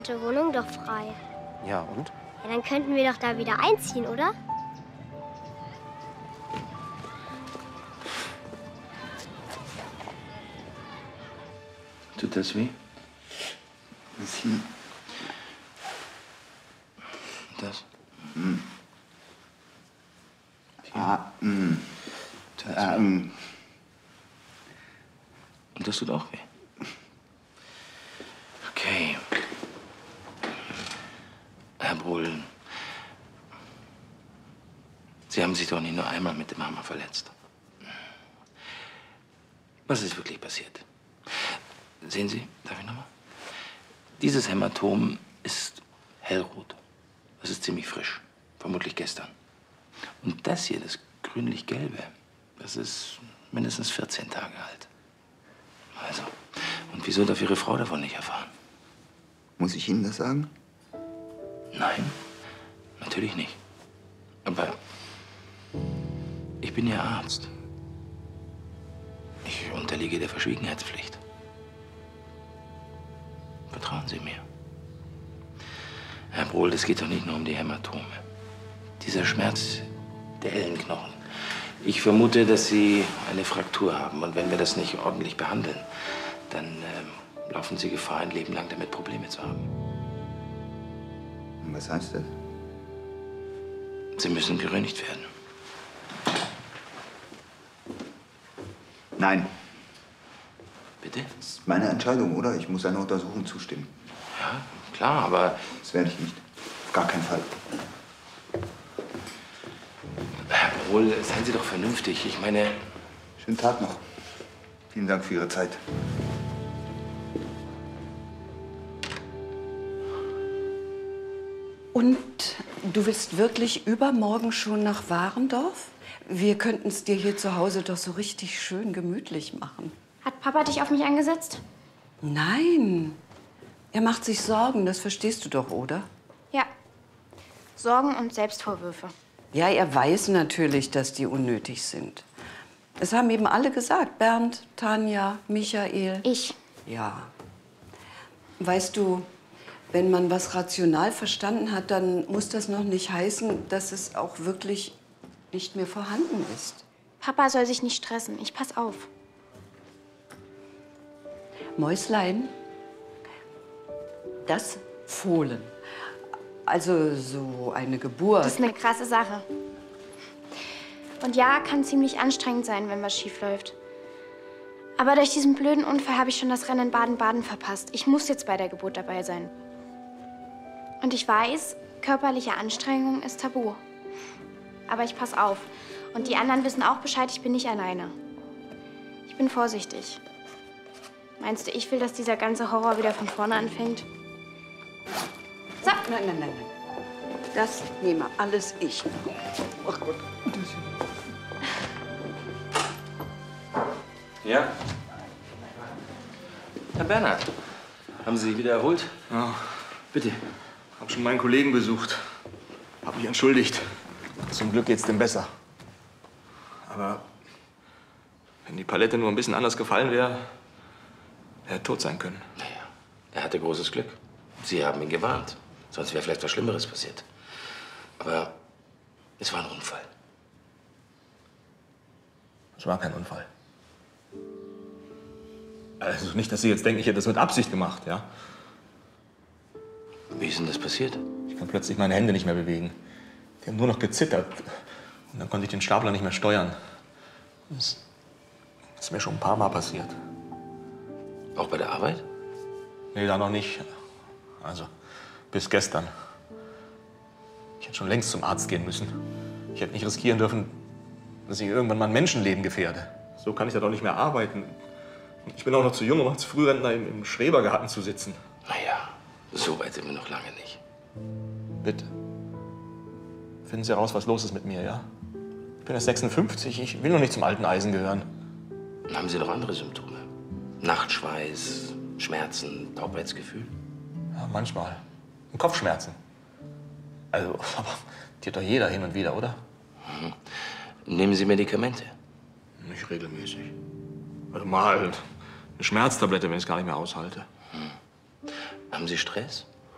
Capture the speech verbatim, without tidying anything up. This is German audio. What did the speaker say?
Die Wohnung doch frei. Ja, und? Ja, dann könnten wir doch da wieder einziehen, oder? Tut das weh? Das hier. Das? Mm. Ah, mm. Ah, mm. Und das tut auch weh. Okay. Herr Bruhl, Sie haben sich doch nicht nur einmal mit dem Hammer verletzt. Was ist wirklich passiert? Sehen Sie, darf ich nochmal? Dieses Hämatom ist hellrot. Das ist ziemlich frisch, vermutlich gestern. Und das hier, das grünlich-gelbe, das ist mindestens vierzehn Tage alt. Also, und wieso darf Ihre Frau davon nicht erfahren? Muss ich Ihnen das sagen? Nein, natürlich nicht. Aber ich bin Ihr Arzt. Ich unterliege der Verschwiegenheitspflicht. Vertrauen Sie mir. Herr Brohl, es geht doch nicht nur um die Hämatome. Dieser Schmerz der Ellenknochen. Ich vermute, dass Sie eine Fraktur haben. Und wenn wir das nicht ordentlich behandeln, dann äh, laufen Sie Gefahr, ein Leben lang damit Probleme zu haben. Und was heißt das? Sie müssen geröntgt werden. Nein. Bitte? Das ist meine Entscheidung, oder? Ich muss einer Untersuchung zustimmen. Ja, klar, aber... Das werde ich nicht. Auf gar keinen Fall. Herr Brohl, seien Sie doch vernünftig. Ich meine... Schönen Tag noch. Vielen Dank für Ihre Zeit. Und du willst wirklich übermorgen schon nach Warendorf? Wir könnten es dir hier zu Hause doch so richtig schön gemütlich machen. Hat Papa dich auf mich angesetzt? Nein. Er macht sich Sorgen, das verstehst du doch, oder? Ja. Sorgen und Selbstvorwürfe. Ja, er weiß natürlich, dass die unnötig sind. Es haben eben alle gesagt. Bernd, Tanja, Michael. Ich. Ja. Weißt du, wenn man was rational verstanden hat, dann muss das noch nicht heißen, dass es auch wirklich nicht mehr vorhanden ist. Papa soll sich nicht stressen. Ich pass auf. Mäuslein, das Fohlen. Also so eine Geburt. Das ist eine krasse Sache. Und ja, kann ziemlich anstrengend sein, wenn was schief läuft. Aber durch diesen blöden Unfall habe ich schon das Rennen in Baden-Baden verpasst. Ich muss jetzt bei der Geburt dabei sein. Und ich weiß, körperliche Anstrengung ist tabu. Aber ich pass auf. Und die anderen wissen auch Bescheid, ich bin nicht alleine. Ich bin vorsichtig. Meinst du, ich will, dass dieser ganze Horror wieder von vorne anfängt? So. Nein, nein, nein, nein. Das nehme alles ich. Ach Gott. Ja? Herr Bernhard, haben Sie sich wieder erholt? Ja. Bitte. Hab schon meinen Kollegen besucht. Hab mich entschuldigt. Zum Glück geht's dem besser. Aber wenn die Palette nur ein bisschen anders gefallen wäre, hätte er tot sein können. Naja, er hatte großes Glück. Sie haben ihn gewarnt. Sonst wäre vielleicht was Schlimmeres passiert. Aber es war ein Unfall. Es war kein Unfall. Also nicht, dass Sie jetzt denken, ich hätte das mit Absicht gemacht, ja? Wie ist denn das passiert? Ich kann plötzlich meine Hände nicht mehr bewegen. Die haben nur noch gezittert. Und dann konnte ich den Stapler nicht mehr steuern. Das ist mir schon ein paar Mal passiert. Auch bei der Arbeit? Nee, da noch nicht. Also, bis gestern. Ich hätte schon längst zum Arzt gehen müssen. Ich hätte nicht riskieren dürfen, dass ich irgendwann mal ein Menschenleben gefährde. So kann ich da doch nicht mehr arbeiten. Ich bin auch noch zu jung, um als Frührentner im, im Schrebergarten zu sitzen. Naja, so weit sind wir noch lange nicht. Bitte. Finden Sie heraus, was los ist mit mir, ja? Ich bin erst sechsundfünfzig, ich will noch nicht zum alten Eisen gehören. Haben Sie noch andere Symptome? Nachtschweiß, Schmerzen, Taubheitsgefühl? Ja, manchmal. Und Kopfschmerzen. Also, aber die hat doch jeder hin und wieder, oder? Mhm. Nehmen Sie Medikamente? Nicht regelmäßig. Also mal eine Schmerztablette, wenn ich es gar nicht mehr aushalte. Hm. Haben Sie Stress?